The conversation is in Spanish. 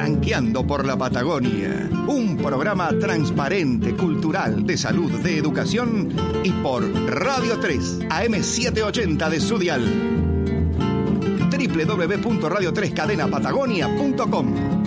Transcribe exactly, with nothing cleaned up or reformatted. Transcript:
Tranqueando por la Patagonia. Un programa transparente, cultural, de salud, de educación y por Radio tres, A M setecientos ochenta de su dial. doble u doble u doble u punto radio tres cadena patagonia punto com.